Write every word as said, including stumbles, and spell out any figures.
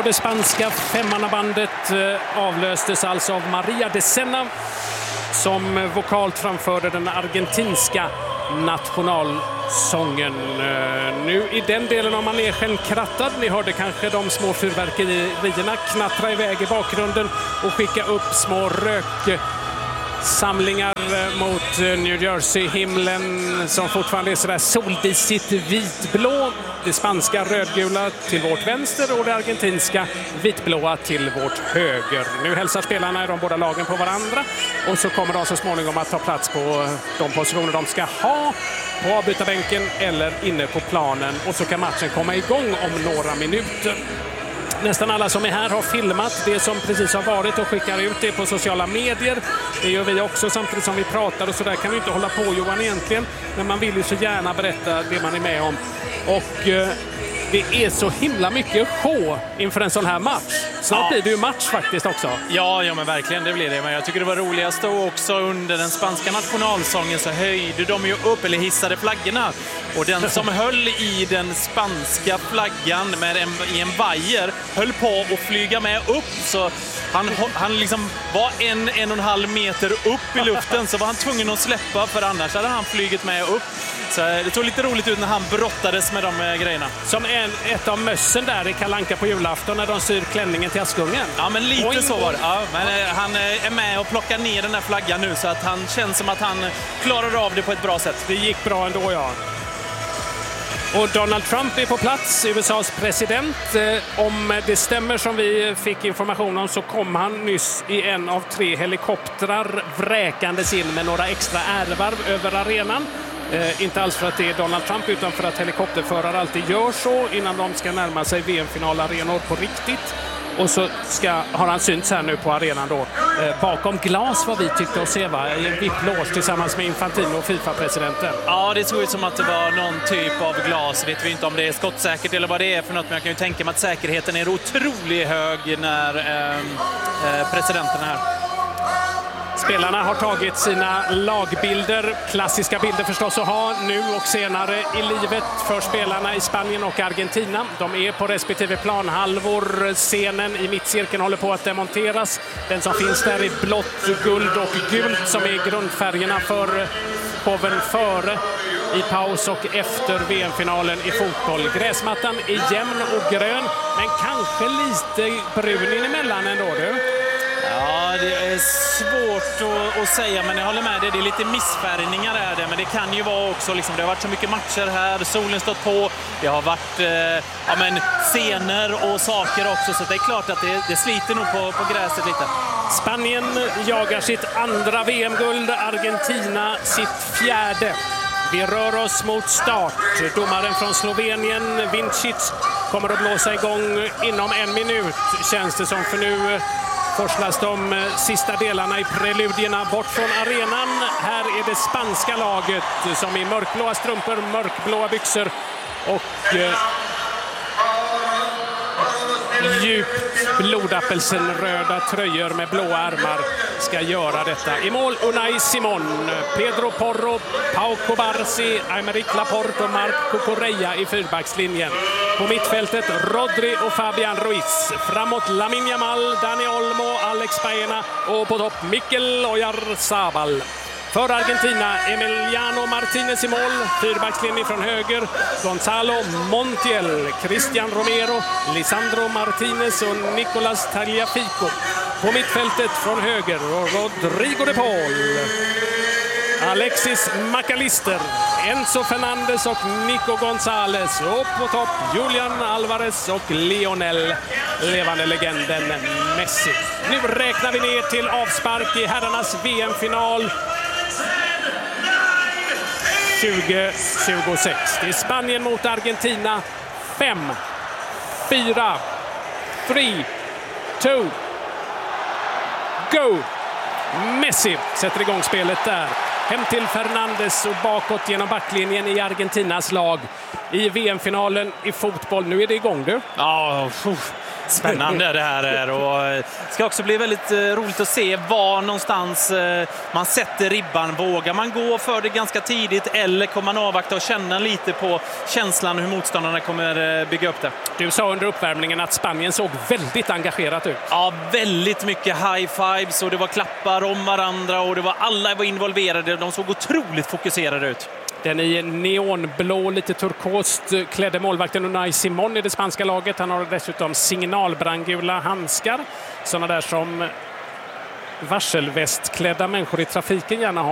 det spanska femmannabandet avlöstes alltså av Maria de Sena som vokalt framförde den argentinska nationalsången. Nu i den delen av manegen krattad. Ni hörde kanske de små fyrverkerierna knattra iväg i bakgrunden och skicka upp små röksamlingar mot New Jersey-himlen som fortfarande är sådär soldisigt vitblå. Det spanska rödgula till vårt vänster och det argentinska vitblåa till vårt höger. Nu hälsar spelarna i de båda lagen på varandra och så kommer de så småningom att ta plats på de positioner de ska ha på avbytarbänken eller inne på planen, och så kan matchen komma igång om några minuter. Nästan alla som är här har filmat det som precis har varit och skickar ut det på sociala medier. Det gör vi också samtidigt som vi pratar, och så där kan vi inte hålla på, Johan, egentligen. Men man vill ju så gärna berätta det man är med om. Och eh, det är så himla mycket show inför en sån här match. Snart ja. blir det ju match faktiskt också. Ja, ja, men verkligen, det blir det. Men jag tycker det var roligast då också under den spanska nationalsången så höjde de ju upp, eller hissade flaggorna. Och den som höll i den spanska flaggan med en, i en vajer höll på att flyga med upp. Så han, han liksom var en, en och en halv meter upp i luften, så var han tvungen att släppa, för annars hade han flygit med upp. Så det såg lite roligt ut när han brottades med de eh, grejerna. Som en, ett av mössen där i Kalle Anka på julafton när de syr klänningen till Askungen. Ja, men lite Oing. så var det. Ja, men eh, han eh, är med och plockar ner den där flaggan nu, så att han känns som att han klarar av det på ett bra sätt. Det gick bra ändå, ja. Och Donald Trump är på plats, U S A:s president. Om det stämmer som vi fick information om så kom han nyss i en av tre helikoptrar vräkandes in med några extra ärvarv över arenan. Eh, inte alls för att det är Donald Trump, utan för att helikopterförare alltid gör så innan de ska närma sig V M-finalarenor på riktigt. Och så ska, har han synts här nu på arenan då. Eh, bakom glas vad vi tyckte att se, va? I en vipp-lås tillsammans med Infantino och FIFA-presidenten. Ja, det såg ut som att det var någon typ av glas. Vet vi inte om det är skottsäkert eller vad det är för något, men jag kan ju tänka mig att säkerheten är otroligt hög när eh, eh, presidenten är här. Spelarna har tagit sina lagbilder, klassiska bilder förstås att ha nu och senare i livet för spelarna i Spanien och Argentina. De är på respektive planhalvor. Scenen i mittcirkeln håller på att demonteras. Den som finns där är blått, guld och gult som är grundfärgerna för showen före, i paus och efter V M-finalen i fotboll. Gräsmattan är jämn och grön, men kanske lite brun emellan ändå, du. Ja, det är svårt att, att säga, men jag håller med dig. Det är lite missfärgningar är det, men det kan ju vara också liksom, det har varit så mycket matcher här, solen stått på, det har varit eh, ja, men, scener och saker också, så det är klart att det, det sliter nog på, på gräset lite. Spanien jagar sitt andra V M-guld, Argentina sitt fjärde. Vi rör oss mot start. Domaren från Slovenien, Vincic, kommer att blåsa igång inom en minut, känns det som, för nu forslas de sista delarna i preludierna bort från arenan. Här är det spanska laget som i mörkblåa strumpor, mörkblåa byxor och eh, djupt blodapelsenröda tröjor med blåa ärmar ska göra detta. I mål Unai Simon, Pedro Porro, Pau Cobarsi, Aymeric Laporte och Marco Correa i fyrbackslinjen. På mittfältet Rodri och Fabian Ruiz. Framåt Lamine Yamal, Dani Olmo, Alex Baena och på topp Mikel Oyarzabal. För Argentina, Emiliano Martinez i mål. Fyrbackslinjen från höger, Gonzalo Montiel, Cristian Romero, Lisandro Martinez och Nicolas Tagliafico. På mittfältet från höger, Rodrigo de Paul, Alexis McAllister, Enzo Fernandez och Nico González. Och på topp Julian Alvarez och Lionel, levande legenden Messi. Nu räknar vi ner till avspark i herrarnas V M-final tjugo tjugosex. Det är Spanien mot Argentina. Fem, fyra, tre, två, go! Messi sätter igång spelet där. Hem till Fernandes och bakåt genom backlinjen i Argentinas lag i V M-finalen i fotboll. Nu är det igång, du. Ja, Spännande det här är, och det ska också bli väldigt roligt att se var någonstans man sätter ribban. Vågar man gå för det ganska tidigt eller kommer man avvakta och känna lite på känslan hur motståndarna kommer bygga upp det? Du sa under uppvärmningen att Spanien såg väldigt engagerat ut. Ja, väldigt mycket high fives och det var klappar om varandra och det var alla var involverade. De såg otroligt fokuserade ut. Den i neonblå, lite turkost klädde målvakten Unai Simon i det spanska laget. Han har dessutom signalbrandgula handskar. Sådana där som varselvästklädda människor i trafiken gärna har.